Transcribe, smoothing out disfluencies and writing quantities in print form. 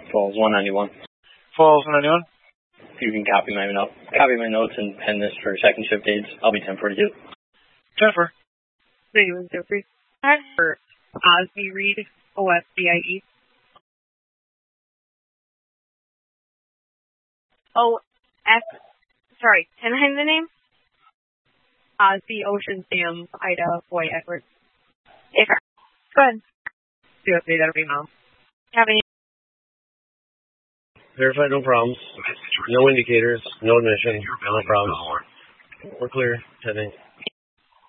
Falls 191. Falls 191. You can copy my notes and pen this for second shift aids. I'll be 1042. 10-4. 3103. For Osby Reed, OSBIE. Sorry, can I have the name? Osby Ocean Sam Ida Boy Edwards. Okay. Go ahead. Seriously, that'll be mom. Have any? Verified, no problems. No indicators, no admission, no problems. We're clear, 10-8.